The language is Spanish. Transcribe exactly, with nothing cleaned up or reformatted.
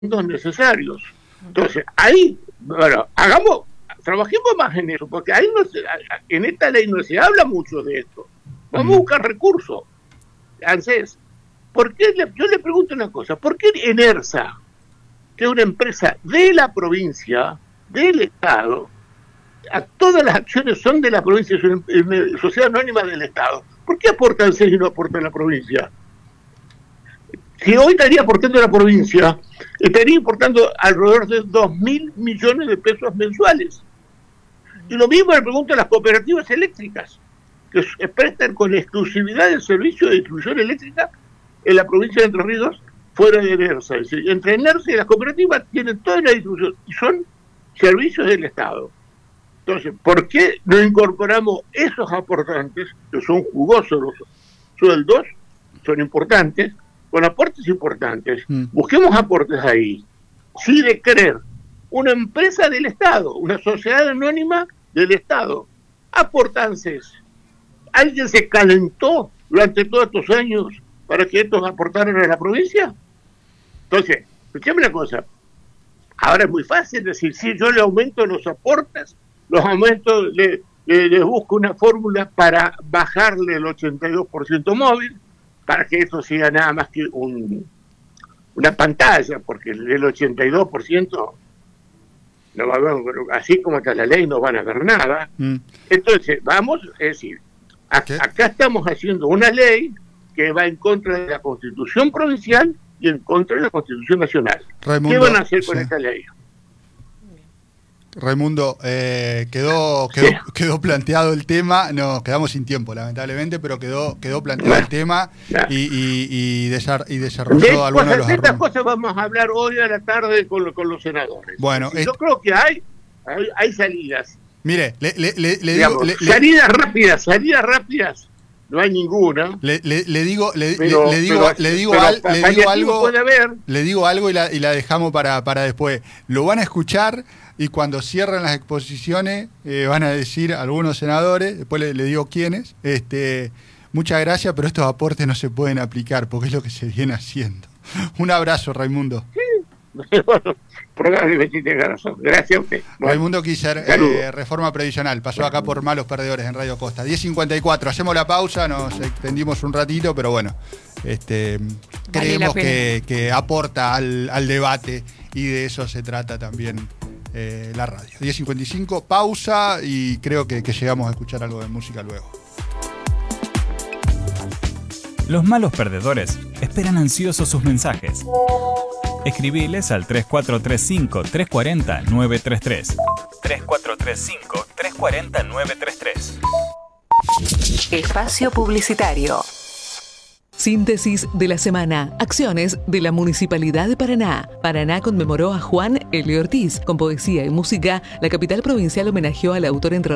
necesarios. Entonces, ahí, bueno, hagamos, trabajemos más en eso, porque ahí no se, en esta ley no se habla mucho de esto. Vamos a buscar recursos. ANSES, ¿por qué le, yo le pregunto una cosa, ¿por qué ENERSA, que es una empresa de la provincia, del Estado, a todas las acciones son de la provincia, es una sociedad anónima del Estado, ¿por qué aporta ANSES y no aporta a la provincia? Si hoy estaría aportando a la provincia, estaría importando alrededor de dos mil millones de pesos mensuales. Y lo mismo le pregunto a las cooperativas eléctricas, que prestan con exclusividad el servicio de distribución eléctrica en la provincia de Entre Ríos, fuera de ENERSA. Es decir, entre ENERSA y las cooperativas tienen toda la distribución y son servicios del Estado. Entonces, ¿por qué no incorporamos esos aportantes, que son jugosos los sueldos, son importantes, con aportes importantes? Mm. Busquemos aportes ahí. Sí, de querer una empresa del Estado, una sociedad anónima del Estado, aportantes. ¿Alguien se calentó durante todos estos años para que estos aportaran a la provincia? Entonces, escuchame una cosa. Ahora es muy fácil decir, sí, yo le aumento los aportes, los aumento, le, le, le busco una fórmula para bajarle el ochenta y dos por ciento móvil, para que eso sea nada más que un, una pantalla, porque el ochenta y dos por ciento no va a ver, así como está la ley no van a ver nada. Mm. Entonces, vamos, es decir, acá, acá estamos haciendo una ley que va en contra de la Constitución provincial y en contra de la Constitución nacional. Raimundo, ¿qué van a hacer con sí. esta ley? Raimundo, eh, quedó quedó, sí. quedó planteado el tema, nos quedamos sin tiempo lamentablemente, pero quedó quedó planteado el tema y, y, y, desar, y desarrolló de algunos de los de estas cosas vamos a hablar hoy a la tarde con, con los senadores. Bueno, es, yo creo que hay, hay, hay salidas. Mire, le, le, le, le Digamos, digo... Le, salidas le, rápidas, salidas rápidas. No hay ninguna. Le, le, le digo, le, pero, le, le digo, pero, le digo, al, le digo algo, puede haber. le digo algo y la, y la dejamos para, para después. Lo van a escuchar y cuando cierren las exposiciones eh, van a decir algunos senadores, después le, le digo quiénes, este, muchas gracias, pero estos aportes no se pueden aplicar porque es lo que se viene haciendo. Un abrazo, Raimundo. Sí. Bueno, probablemente tenga razón. Gracias a usted. Bueno, Raimundo Kisser, eh, Reforma Previsional, pasó acá por Malos Perdedores en Radio Costa. diez cincuenta y cuatro, hacemos la pausa, nos extendimos un ratito, pero bueno, este, vale, creemos que, que aporta al, al debate y de eso se trata también eh, la radio. diez cincuenta y cinco, pausa y creo que, que llegamos a escuchar algo de música luego. Los Malos Perdedores esperan ansiosos sus mensajes. Escribiles al tres cuatro tres cinco, tres cuatro cero, nueve tres tres. tres cuatro tres cinco, tres cuatro cero, nueve tres tres. Espacio publicitario. Síntesis de la semana. Acciones de la Municipalidad de Paraná. Paraná conmemoró a Juan L. Ortiz. Con poesía y música, la capital provincial homenajeó al autor entre